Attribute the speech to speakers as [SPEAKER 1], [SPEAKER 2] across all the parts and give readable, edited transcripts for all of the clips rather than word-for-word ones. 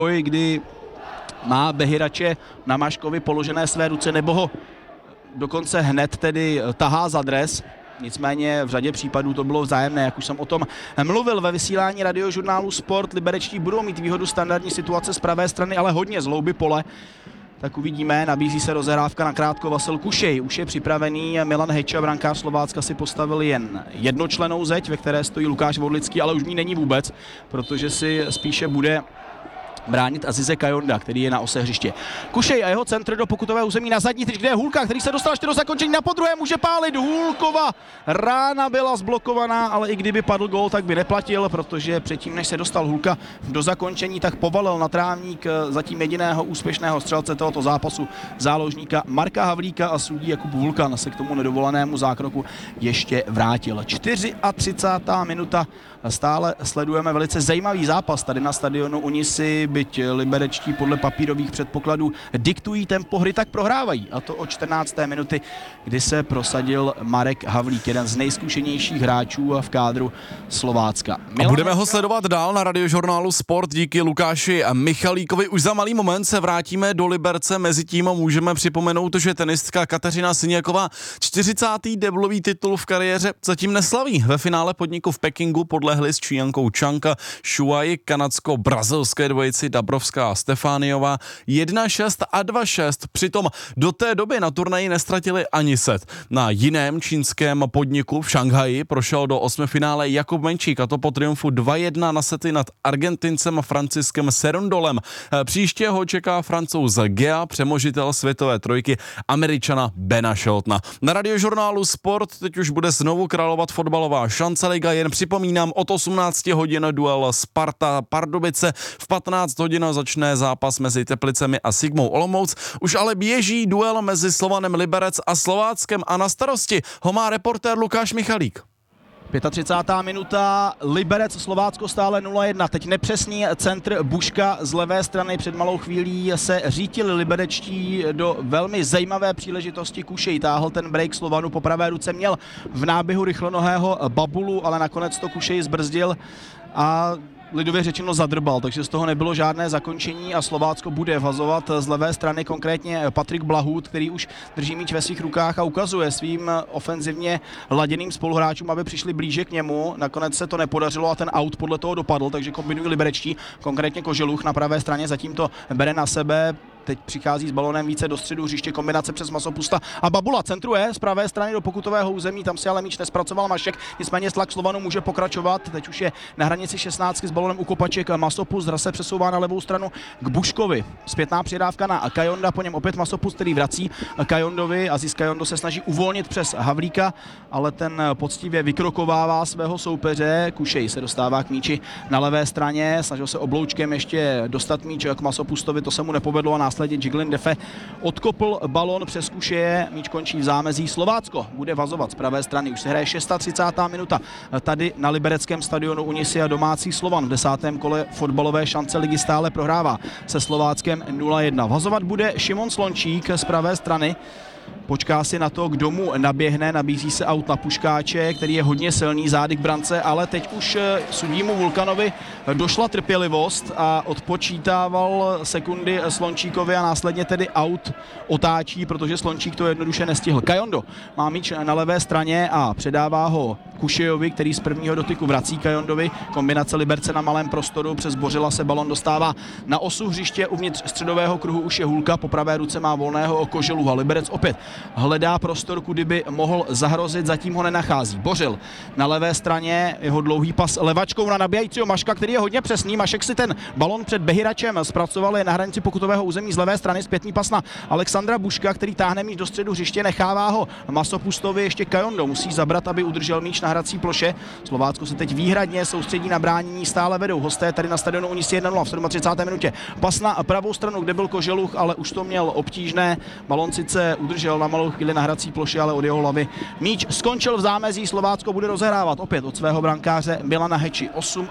[SPEAKER 1] kdy má Behirače na Maškovi položené své ruce, nebo ho dokonce hned tedy tahá za dres. Nicméně v řadě případů to bylo vzájemné, jak už jsem o tom mluvil ve vysílání radiožurnálu Sport. Liberečtí budou mít výhodu standardní situace z pravé strany, ale hodně z hlouby pole. Tak uvidíme, nabízí se rozehrávka na krátko. Vasil Kušej už je připravený, Milan Heča, brankář Slovácka, si postavil jen jednočlennou zeď, ve které stojí Lukáš Vodlický, ale už ní není vůbec, protože si spíše bude bránit Azize Kajonda, který je na ose hřiště. Kušej a jeho centr do pokutového území na zadní tyč, kde je Hůlka, který se dostal ještě do zakončení, na podruhé může pálit. Hůlkova rána byla zblokovaná, ale i kdyby padl gól, tak by neplatil, protože předtím, než se dostal Hůlka do zakončení, tak povalil na trávník zatím jediného úspěšného střelce tohoto zápasu, záložníka Marka Havlíka, a sudí Jakub Vulkan se k tomu nedovolenému zákroku ještě vrátil. 34. minuta. Stále sledujeme velice zajímavý zápas tady na stadionu Unisy, byť liberečtí podle papírových předpokladů diktují tempo hry, tak prohrávají. A to od 14. minuty, kdy se prosadil Marek Havlík, jeden z nejzkušenějších hráčů v kádru Slovácka.
[SPEAKER 2] A budeme ho sledovat dál na radiožurnálu Sport díky Lukáši Michalíkovi. Už za malý moment se vrátíme do Liberce, mezitím můžeme připomenout, že tenistka Kateřina Siniaková 40. deblový titul v kariéře zatím neslaví. Ve finále podniku v Pekingu podlehli s Číňankou Čanka Šuaj kanadsko-brazilské dvojici Dabrovská a Stefániová 1-6 a 2-6. Přitom do té doby na turnaji nestratili ani set. Na jiném čínském podniku v Šanghaji prošel do osmifinále Jakub Menčík, a to po triumfu 2-1 na sety nad Argentincem Franciskem Serundolem. Příště ho čeká Francouz Gea, přemožitel světové trojky Američana Bena Sheltona. Na radiožurnálu Sport teď už bude znovu královat fotbalová šance liga, jen připomínám, od 18 hodin duel Sparta Pardubice, v 15 hodin začne zápas mezi Teplicemi a Sigmou Olomouc. Už ale běží duel mezi Slovanem Liberec a Slováckem a na starosti ho má reportér Lukáš Michalík.
[SPEAKER 1] 35. minuta, Liberec Slovácko stále 0-1. Teď nepřesný centr Buška z levé strany, před malou chvílí se řítili liberečtí do velmi zajímavé příležitosti. Kušej táhl ten break Slovanu, po pravé ruce měl v náběhu rychlonohého Babulu, ale nakonec to Kušej zbrzdil a lidově řečeno zadrbal, takže z toho nebylo žádné zakončení a Slovácko bude vhazovat z levé strany, konkrétně Patrik Blahut, který už drží míč ve svých rukách a ukazuje svým ofenzivně laděným spoluhráčům, aby přišli blíže k němu. Nakonec se to nepodařilo a ten aut podle toho dopadl, takže kombinují liberečtí, konkrétně Koželuch na pravé straně, zatím to bere na sebe. Teď přichází s balonem více do středu hřiště, kombinace přes Masopusta a Babula centruje z pravé strany do pokutového území, tam si ale míč nespracoval Mašek, nicméně tlak Slovanu může pokračovat, teď už je na hranici 16 s balonem u kopaček Masopust, hra se přesouvá na levou stranu k Buškovi, zpětná přidávka na Kajonda, po něm opět Masopust, který vrací Kajondovi, Aziz Kajondo se snaží uvolnit přes Havlíka, ale ten poctivě vykrokovává svého soupeře, Kušej se dostává k míči na levé straně, snažil se obloučkem ještě dostat míč k Masopustovi, to se mu nepovedlo a následně Jiglin Defe odkopl balon přes Kušeje, míč končí v zámezí. Slovácko bude vazovat z pravé strany, už se hraje 36. minuta tady na libereckém stadionu Unisy a domácí Slovan v 10. kole fotbalové šance ligy stále prohrává se Slováckem 0-1. Vazovat bude Šimon Slončík z pravé strany. Počká si na to, kdo mu naběhne, nabízí se aut na Puškáče, který je hodně silný, zády k brance, ale teď už sudímu Vulkanovi došla trpělivost a odpočítával sekundy Slončíkovi a následně tedy aut otáčí, protože Slončík to jednoduše nestihl. Kajondo má míč na levé straně a předává ho Kušejovi, který z prvního dotyku vrací Kajondovi. Kombinace Liberce na malém prostoru, přes Bořila se balon dostává na osu hřiště, uvnitř středového kruhu už je Hůlka, po pravé ruce má volného Koželuha. Liberec opět hledá prostor, kudy by mohl zahrozit, zatím ho nenachází. Bořil na levé straně, jeho dlouhý pas levačkou na nabíjajícího Maška, který je hodně přesný. Mašek si ten balon před Behiračem zpracoval, je na hranici pokutového území z levé strany, zpětný pas na Alexandra Buška, který táhne míč do středu hřiště, nechává ho Masopustovi, ještě Kajondo musí zabrat, aby udržel míč na hrací ploše. Slovácko se teď výhradně soustředí na bránění, stále vedou hosté tady na stadionu Unisy 1-0 v 37. minutě. Pas na pravou stranu, kde byl Koželuch, ale už to měl obtížné. Balon sice udržel na malou chvíli na hrací ploše, ale od jeho hlavy míč skončil v zámezí. Slovácko bude rozehrávat opět od svého brankáře Milana Heči.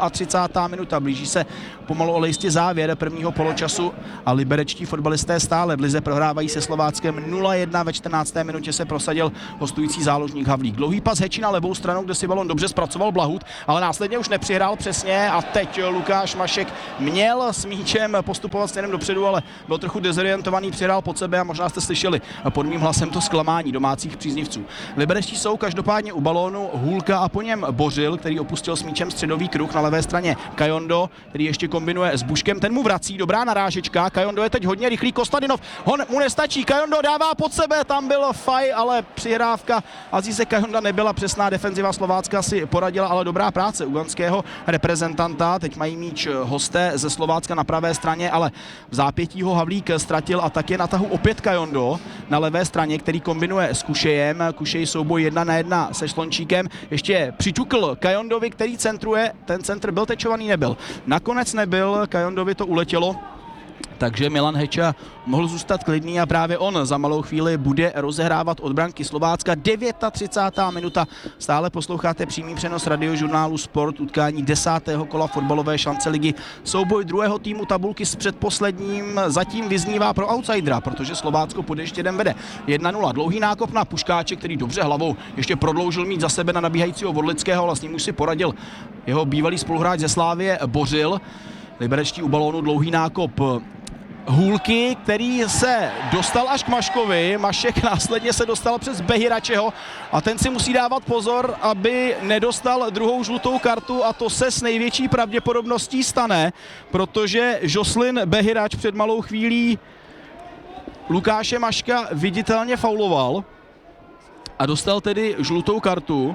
[SPEAKER 1] 38. minuta, blíží se pomalu ale jistě závěr prvního poločasu a liberečtí fotbalisté stále v lize prohrávají se Slováckem 0-1. Ve 14. minutě se prosadil hostující záložník Havlík. Dlouhý pas Heči na levou stranu, kde kde si balon dobře zpracoval Blahut, ale následně už nepřihrál přesně a teď Lukáš Mašek měl s míčem postupovat směrem dopředu, ale byl trochu dezorientovaný, přihrál pod sebe a možná jste slyšeli pod mým hlasem to zklamání domácích příznivců. Liberečtí jsou každopádně u balónu, Hůlka a po něm Bořil, který opustil s míčem středový kruh, na levé straně Kajondo, který ještě kombinuje s Buškem, ten mu vrací, dobrá narážečka, Kajondo je teď hodně rychlý, Kostadinov, mu nestačí, Kajondo dává pod sebe, tam byl faj, ale přihrávka Azíze Kajonda nebyla přesná, defenziva Slovácka si poradila, ale dobrá práce uganského reprezentanta, teď mají míč hosté ze Slovácka na pravé straně, ale v zápětí ho Havlík ztratil a tak je na tahu opět Kajondo na levé straně, který kombinuje s Kušejem, Kušej souboj 1 na 1 se Slončíkem, ještě přičukl Kajondovi, který centruje, ten centr byl tečovaný, nebyl. Nakonec nebyl, Kajondovi to uletělo, takže Milan Heča mohl zůstat klidný a právě on za malou chvíli bude rozehrávat od branky Slovácka. 39. minuta, stále posloucháte přímý přenos radiožurnálu Sport, utkání 10. kola fotbalové šance ligy. Souboj druhého týmu tabulky s předposledním zatím vyznívá pro outsidera, protože Slovácko pod Ještědem vede 1-0. Dlouhý nákop na Puškáče, který dobře hlavou ještě prodloužil mít za sebe na nabíhajícího Vodlického, vlastně už si poradil jeho bývalý spoluhráč ze Slávie Bořil. Liberečtí u balónu, dlouhý nákop Hůlky, který se dostal až k Maškovi, Mašek následně se dostal přes Behiračeho a ten si musí dávat pozor, aby nedostal druhou žlutou kartu a to se s největší pravděpodobností stane, protože Joslin Behirač před malou chvílí Lukáše Maška viditelně fauloval a dostal tedy žlutou kartu.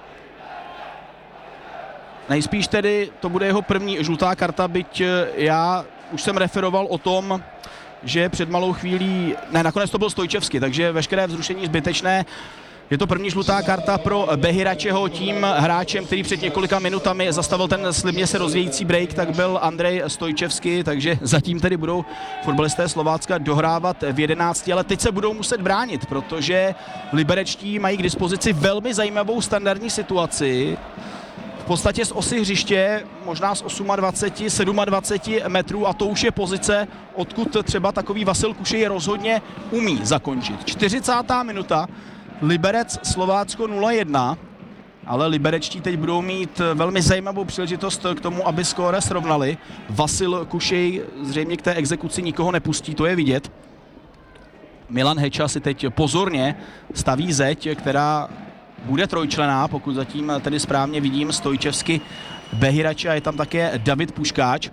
[SPEAKER 1] Nejspíš tedy to bude jeho první žlutá karta, byť já už jsem referoval o tom, že před malou chvílí, nakonec to byl Stojčevský, takže veškeré vzrušení zbytečné. Je to první žlutá karta pro Behiračeho, tím hráčem, který před několika minutami zastavil ten slibně se rozvíjející break, tak byl Andrej Stojčevský, takže zatím tedy budou fotbalisté Slovácka dohrávat v 11, ale teď se budou muset bránit, protože liberečtí mají k dispozici velmi zajímavou standardní situaci. V podstatě z osy hřiště, možná z 28, 27 metrů a to už je pozice, odkud třeba takový Vasil Kušej rozhodně umí zakončit. 40. minuta, Liberec Slovácko 0-1, ale liberečtí teď budou mít velmi zajímavou příležitost k tomu, aby skóre srovnali. Vasil Kušej zřejmě k té exekuci nikoho nepustí, to je vidět. Milan Heča si teď pozorně staví zeď, která bude trojčlenná, pokud zatím tedy správně vidím, Stojčevsky, Behirač a je tam také David Puškáč.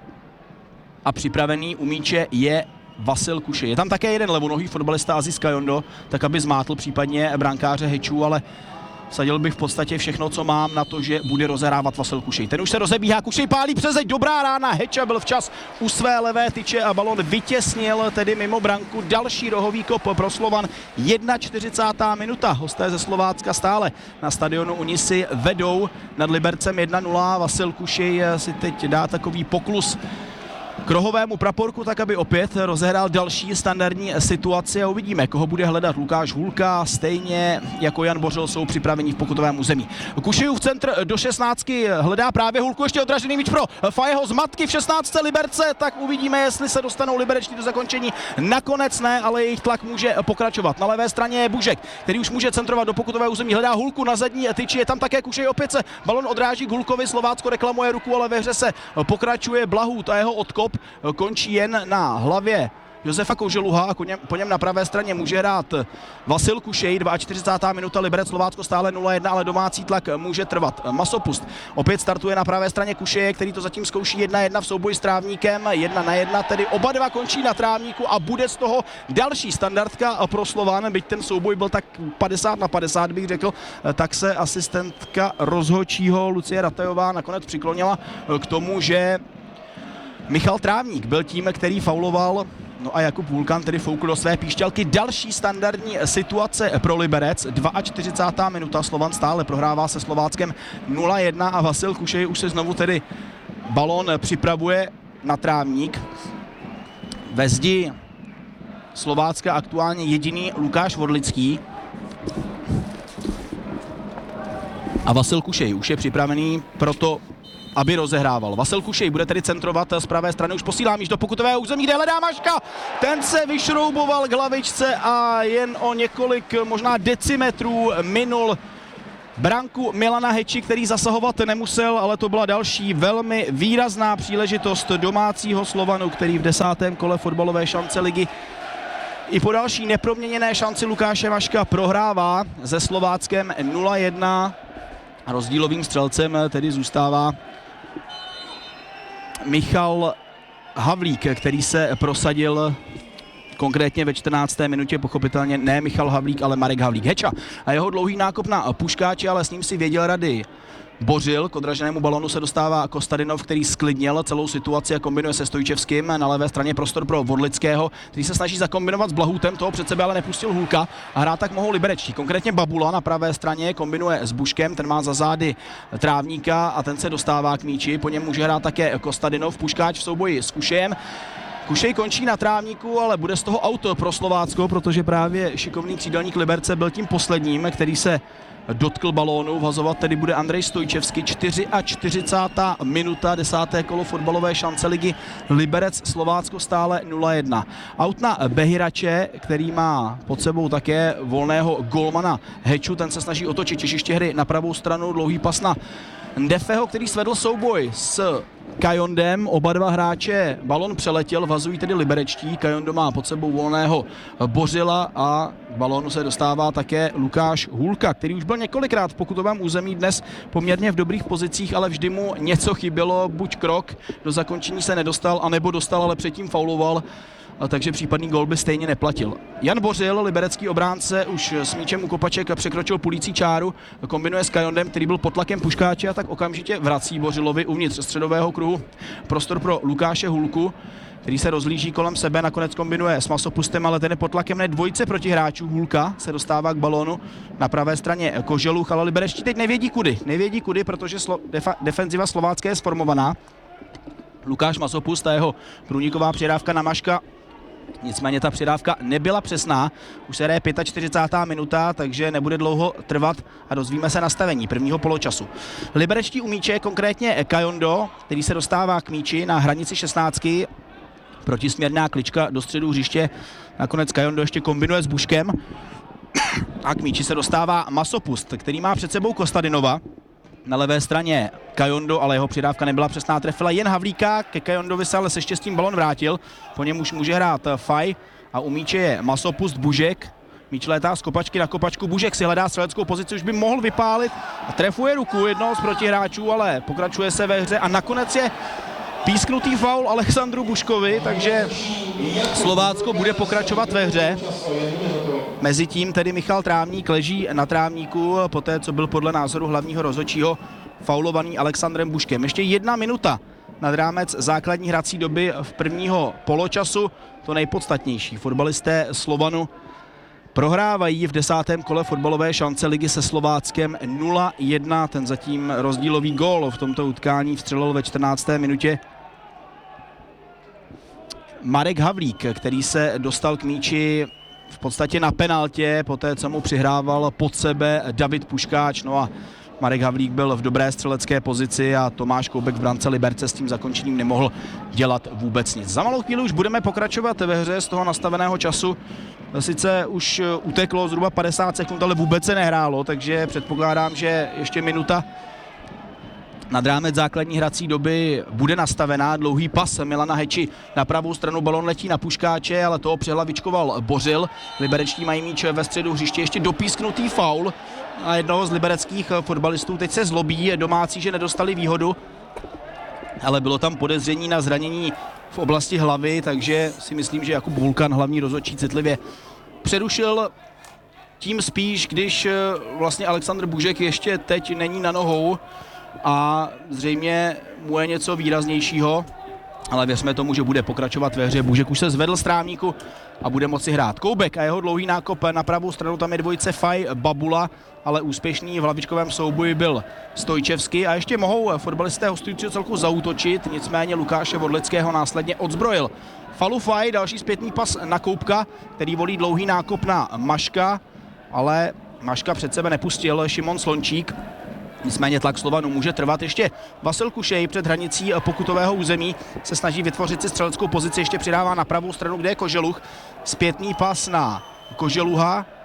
[SPEAKER 1] A připravený u míče je Vasil Kušej. Je tam také jeden levonohý fotbalista Aziz Kajondo, tak aby zmátl případně brankáře Hečů, ale vsadil bych v podstatě všechno, co mám na to, že bude rozehrávat Vasil Kušej. Ten už se rozebíhá, Kušej pálí přes zeď, dobrá rána, Heča byl včas u své levé tyče a balon vytěsnil tedy mimo branku. Další rohový kop pro Slovan, 41. minuta. Hosté ze Slovácka stále na stadionu Unisy vedou nad Libercem 1-0. Vasil Kušej si teď dá takový poklus k rohovému praporku, tak aby opět rozehrál další standardní situaci a uvidíme, koho bude hledat. Lukáš Hůlka, stejně jako Jan Bořil, jsou připraveni v pokutovém území. Kušejův centr do 16 hledá právě Hůlku, ještě odražený míč pro Fajeho z matky v 16. Liberce, tak uvidíme, jestli se dostanou liberečtí do zakončení. Nakonec ne, ale jejich tlak může pokračovat. Na levé straně je Bužek, který už může centrovat do pokutového území, hledá Hůlku na zadní tyči, je tam také Kušej, opět se balon odráží k Hůlkovi, Slovácko reklamuje ruku, ale ve hře se pokračuje. Blahut a jeho odkop končí jen na hlavě Josefa Kouželuha a po něm na pravé straně může hrát Vasil Kušej. 42. minuta, Liberec Slovácko stále 0-1, ale domácí tlak může trvat. Masopust opět startuje na pravé straně Kušeje, který to zatím zkouší 1-1 v souboji s Trávníkem. 1-1, tedy oba dva končí na Trávníku a bude z toho další standardka pro Slovan. Byť ten souboj byl tak 50-50, bych řekl, tak se asistentka rozhodčího Lucie Ratajová nakonec přiklonila k tomu, že Michal Trávník byl tím, který fauloval, no a Jakub Vulkan tedy foukl do své píšťalky. Další standardní situace pro Liberec, 42. minuta, Slovan stále prohrává se Slováckem 0-1 a Vasil Kušej už se znovu tedy balón připravuje na Trávník. Ve zdi Slovácka aktuálně jediný Lukáš Vodlický. A Vasil Kušej už je připravený proto, aby rozehrával. Vasil Kušej bude tedy centrovat z pravé strany, už posílá míč do pokutového území, kde hledá Maška. Ten se vyšrouboval k hlavičce a jen o několik možná decimetrů minul branku Milana Heči, který zasahovat nemusel, ale to byla další velmi výrazná příležitost domácího Slovanu, který v 10. kole fotbalové šance ligy i po další neproměněné šanci Lukáše Vaška prohrává se Slováckem 0-1. Rozdílovým střelcem tedy zůstává Michal Havlík, který se prosadil konkrétně ve 14. minutě, pochopitelně ne Michal Havlík, ale Marek Havlík. Heča a jeho dlouhý nákop na Puškáče, ale s ním si věděl rady Bořil. K odraženému balonu se dostává Kostadinov, který sklidnil celou situaci a kombinuje se Stojčevským. Na levé straně prostor pro Vodlického, který se snaží zakombinovat s Blahutem, toho před sebe ale nepustil Hulka a hrát tak mohou liberečtí. Konkrétně Babula na pravé straně kombinuje s Buškem, ten má za zády Trávníka a ten se dostává k míči. Po něm může hrát také Kostadinov, Puškáč v souboji s Kušejem. Kušej končí na Trávníku, ale bude z toho auto pro Slovácko, protože právě šikovný křídelník Liberce byl tím posledním, který se dotkl balónu. Vhazovat tedy bude Andrej Stojčevský. 44. minuta, 10. kolo fotbalové šance ligy. Liberec Slovácko stále 0-1. Aut na Behirače, který má pod sebou také volného golmana Heču, ten se snaží otočit těžiště hry na pravou stranu, dlouhý pas na Ndefeho, který svedl souboj s Kajondem, oba dva hráče balon přeletěl, vazují tedy liberečtí. Kajondo má pod sebou volného Bořila a k balónu se dostává také Lukáš Hulka, který už byl několikrát v pokutovém území, dnes poměrně v dobrých pozicích, ale vždy mu něco chybělo, buď krok, do zakončení se nedostal, anebo dostal, ale předtím fauloval, takže případný gól by stejně neplatil. Jan Bořil, liberecký obránce, už s míčem u kopaček překročil pulící čáru, kombinuje s Kajondem, který byl pod tlakem Puškáče a tak okamžitě vrací Bořilovi uvnitř středového kruhu prostor pro Lukáše Hulku, který se rozlíží kolem sebe, nakonec kombinuje s Masopustem, ale ten je pod tlakem ne dvojce protihráčů. Hulka se dostává k balónu na pravé straně Koželuch, ale liberečtí teď nevědí kudy, protože defenziva slovácké je sformovaná. Lukáš Masopust a jeho průniková přidávka na Maška. Nicméně ta přidávka nebyla přesná, už se hraje 45. minuta, takže nebude dlouho trvat a dozvíme se nastavení prvního poločasu. Liberečtí u míče, konkrétně Kajondo, který se dostává k míči na hranici 16. Protisměrná klička do středu hřiště, nakonec Kajondo ještě kombinuje s Buškem a k míči se dostává Masopust, který má před sebou Kostadinova. Na levé straně Kajondo, ale jeho přidávka nebyla přesná, trefila jen Havlíka, ke Kajondovi se ale se štěstím balon vrátil, po něm už může hrát Faj a u míče je Masopust, Bužek. Míč létá z kopačky na kopačku, Bužek si hledá střeleckou pozici, už by mohl vypálit a trefuje ruku jednoho z protihráčů, ale pokračuje se ve hře a nakonec je písknutý faul Alexandru Buškovi, takže Slovácko bude pokračovat ve hře. Mezitím tedy Michal Trávník leží na trávníku, poté co byl podle názoru hlavního rozhodčího faulovaný Alexandrem Buškem. Ještě 1 minuta nad rámec základní hrací doby v prvního poločasu. To nejpodstatnější. Fotbalisté Slovanu prohrávají v 10. kole fotbalové šance ligy se Slováckem 0-1. Ten zatím rozdílový gól v tomto utkání vstřelil ve 14. minutě Marek Havlík, který se dostal k míči v podstatě na penaltě, poté co mu přihrával pod sebe David Puškáč. No a Marek Havlík byl v dobré střelecké pozici a Tomáš Koubek v brance Liberce s tím zakončením nemohl dělat vůbec nic. Za malou chvíli už budeme pokračovat ve hře z toho nastaveného času. Sice už uteklo zhruba 50 sekund, ale vůbec se nehrálo, takže předpokládám, že ještě minuta nad rámec základní hrací doby bude nastavená. Dlouhý pas Milana Heči na pravou stranu, balon letí na Puškáče, ale toho přehlavičkoval Bořil. Liberečtí mají míč ve středu hřiště, ještě dopísknutý faul a jednoho z libereckých fotbalistů teď se zlobí domácí, že nedostali výhodu, ale bylo tam podezření na zranění v oblasti hlavy, takže si myslím, že Jakub Vulkan, hlavní rozhodčí, citlivě přerušil, tím spíš, když vlastně Alexandr Bužek ještě teď není na nohou a zřejmě mu je něco výraznějšího, ale věřme tomu, že bude pokračovat ve hře. Bužek už se zvedl z trávníku a bude moci hrát. Koubek a jeho dlouhý nákop na pravou stranu, tam je dvojice Faj Babula, ale úspěšný v hlavičkovém souboji byl Stojčevský a ještě mohou fotbalisté hostujícího celku zaútočit, nicméně Lukáše Vodlického následně odzbrojil. Falu Faj, další zpětný pas na Koubka, který volí dlouhý nákop na Maška, ale Maška před sebe nepustil Šimon Slončík. Nicméně tlak Slovanu může trvat ještě. Vasil Kušej před hranicí pokutového území se snaží vytvořit si střeleckou pozici, ještě přidává na pravou stranu, kde je Koželuch. Zpětný pas na Koželuha,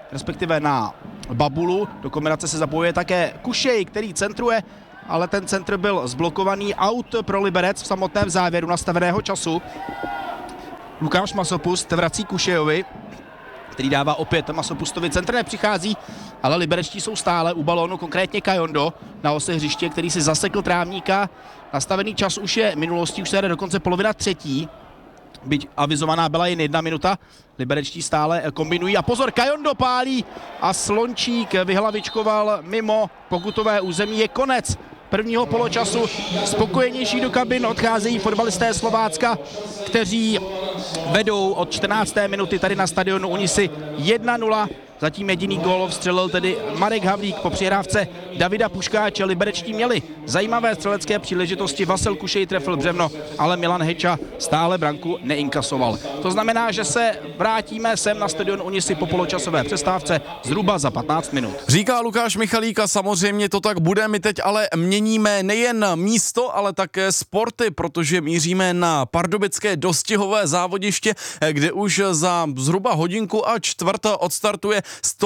[SPEAKER 1] respektive na Babulu. Do kombinace se zapojuje také Kušej, který centruje, ale ten centr byl zblokovaný. Out pro Liberec v samotném závěru nastaveného času. Lukáš Masopust vrací Kušejovi, který dává opět Masopustovi. Centr nepřichází, ale liberečtí jsou stále u balónu, konkrétně Kajondo na ose hřiště, který si zasekl trávníka. Nastavený čas už je minulostí, už se jde dokonce polovina třetí. Byť avizovaná byla jen 1 minuta. Liberečtí stále kombinují a pozor, Kajondo pálí a Slončík vyhlavičkoval mimo pokutové území. Je konec prvního poločasu. Spokojenější do kabin odcházejí fotbalisté Slovácka, kteří vedou od 14. minuty tady na stadionu Unisy 1-0. Zatím jediný gól vstřelil tedy Marek Havlík po přihrávce Davida Puškáče. Liberečtí měli zajímavé střelecké příležitosti, Vasil Kušej trefil břevno, ale Milan Heča stále branku neinkasoval. To znamená, že se vrátíme sem na stadion Unisy po poločasové přestávce zhruba za 15 minut.
[SPEAKER 2] Říká Lukáš Michalík a samozřejmě to tak bude. My teď ale měníme nejen místo, ale také sporty, protože míříme na pardubické dostihové závodiště, kde už za zhruba hodinku a čtvrt odstartuje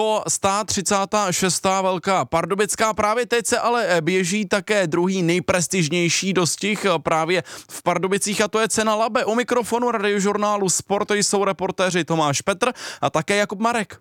[SPEAKER 2] 136. Velká pardubická. Právě teď se ale běží také druhý nejprestižnější dostih právě v Pardubicích a to je cena Labe. U mikrofonu radiožurnálu Sport jsou reportéři Tomáš Petr a také Jakub Marek.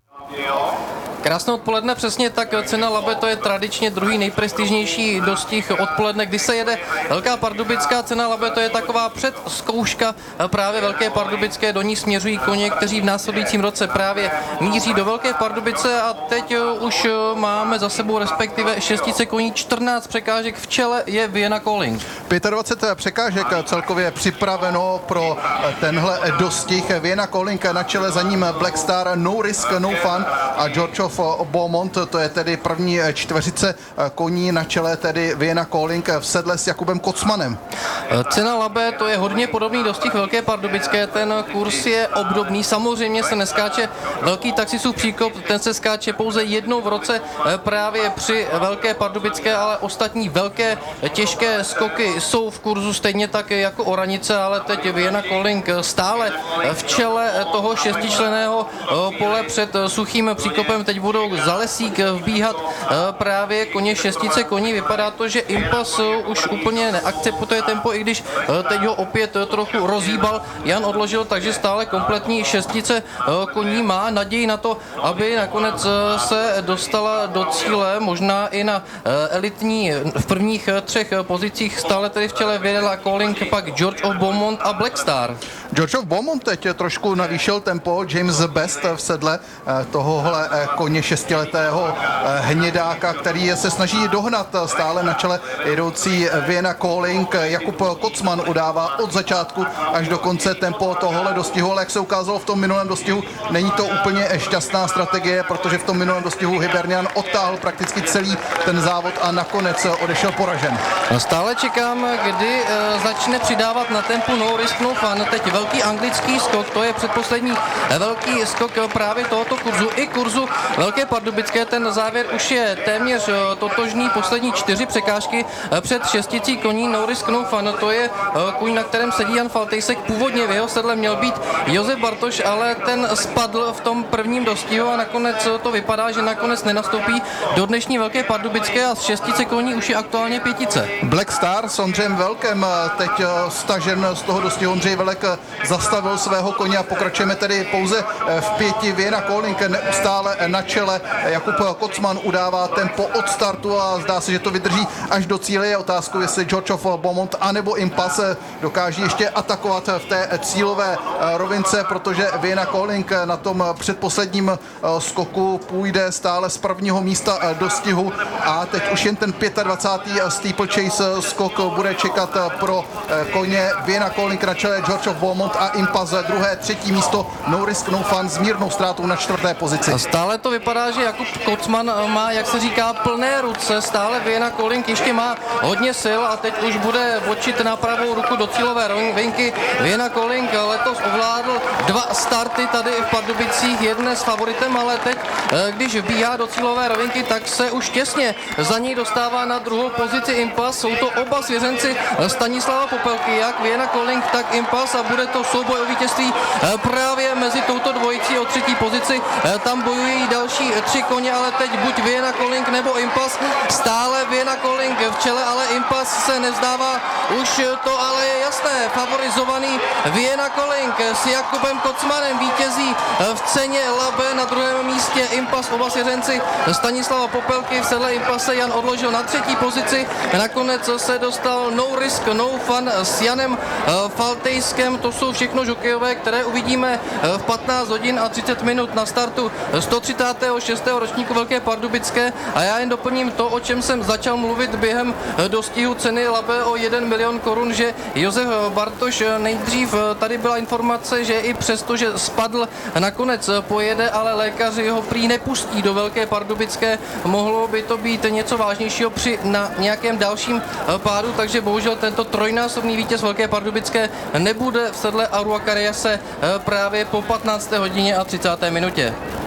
[SPEAKER 3] Krásné odpoledne, přesně tak, cena Labe, to je tradičně druhý nejprestižnější dostih odpoledne, kdy se jede Velká Pardubická. Cena Labe, to je taková předzkouška právě Velké Pardubické, do ní směřují koně, kteří v následujícím roce právě míří do Velké Pardubice a teď už máme za sebou respektive 6 koní, 14 překážek, v čele je Vienna Calling.
[SPEAKER 4] 25 překážek celkově připraveno pro tenhle dostih. Vienna Calling na čele, za ním Black Star, No Risk, No Fun a George of Beaumont, to je tedy první čtveřice koní na čele, tedy Vienna Calling v sedle s Jakubem Kocmanem.
[SPEAKER 3] Cena Labe, to je hodně podobný dostih Velké Pardubické, ten kurz je obdobný, samozřejmě se neskáče velký taxisův příkop, ten se skáče pouze jednou v roce právě při Velké Pardubické, ale ostatní velké těžké skoky jsou v kurzu stejně tak jako Oranice, ale teď Vienna Calling stále v čele toho 6členného pole před suchým příkopem. Teď budou za lesík vbíhat právě koně 6 koní. Vypadá to, že Impas už úplně neakceptuje tempo, i když teď ho opět trochu rozhýbal. Jan odložil, takže stále kompletní 6 koní má naději na to, aby nakonec se dostala do cíle, možná i na elitní v prvních 3 pozicích. Stále tedy v čele Vienna Calling, pak George of Beaumont a Black Star.
[SPEAKER 4] George of Beaumont teď trošku navýšil tempo, James Best v sedle tohohle koně 6letého hnědáka, který se snaží dohnat stále na čele jedoucí Vienna Calling. Jakub Kocman udává od začátku až do konce tempo tohohle dostihu, ale jak se ukázalo v tom minulém dostihu, není to úplně šťastná strategie, protože v tom minulém dostihu Hibernian odtáhl prakticky celý ten závod a nakonec odešel poražen.
[SPEAKER 3] Stále čekám, kdy začne přidávat na tempu No Risk, No Fun. Teď velký anglický skok, to je předposlední velký skok právě tohoto kurzu i kurzu Velké Pardubické. Ten závěr už je téměř totožný, poslední 4 překážky před 6 koní. No Risk, No Fun, to je kůň, na kterém sedí Jan Faltejsek. Původně v jeho sedle měl být Josef Bartoš, ale ten spadl v tom prvním dostihu a nakonec to vypadá, že nakonec nenastoupí do dnešní Velké Pardubické a z 6 koní už je aktuálně 5.
[SPEAKER 4] Black Star s Ondřejem Velkem teď stažen z toho dostihu. Ondřej Velek zastavil svého koně a pokračujeme tedy pouze v 5. Vienna Calling neustále na čele. Jakub Kocman udává tempo od startu a zdá se, že to vydrží až do cíle. Je otázkou, jestli George of Beaumont anebo Impas dokáží ještě atakovat v té cílové rovince, protože Vienna Calling na tom předposledním skoku půjde stále z prvního místa dostihu a teď už jen ten 25. steeplechase skok bude čekat pro koně Vienna Calling na čele George of Beaumont a Impas druhé, 3. místo No Risk, No Fun s mírnou ztrátou na 4. pozici.
[SPEAKER 3] Stále to vypadá, že Jakub Kocman má, jak se říká, plné ruce. Stále Vienna Calling ještě má hodně sil a teď už bude bočit na pravou ruku do cílové rovinky. Vienna Calling letos ovládl 2 starty tady v Pardubicích, jeden s favoritem, ale teď, když vbíhá do cílové rovinky, tak se už těsně za ní dostává na druhou pozici Impas. Jsou to oba svěřenci Stanislava Popelky, jak Vienna Calling, tak Impas a bude to souboj o vítězství právě mezi touto dvojicí o třetí pozici. Tam bojují další 3 koně, ale teď buď Vienna Calling nebo Impas. Stále Vienna Calling v čele, ale Impas se nevzdává. Už to ale je jasné. Favorizovaný Vienna Calling s Jakubem Kocmanem vítězí v ceně Labe. Na druhém místě Impas, oba svěřenci Stanislava Popelky. V sedle Impase Jan Odložil na třetí pozici. Nakonec se dostal No Risk, No Fun s Janem Faltejskem. To jsou všechno žokejové, které uvidíme v 15 hodin a 30 minut na startu 136. ročníku Velké Pardubické. A já jen doplním to, o čem jsem začal mluvit během dostihu ceny Labe o 1 milion korun, že Josef Bartoš nejdřív tady byla informace, že i přesto, že spadl, nakonec pojede, ale lékaři ho prý nepustí do Velké Pardubické. Mohlo by to být něco vážnějšího na nějakém dalším pádu, takže bohužel tento trojnásobný vítěz Velké Pardubické nebude v sedle Arua Kariase právě po 15. hodině a 30. minutě.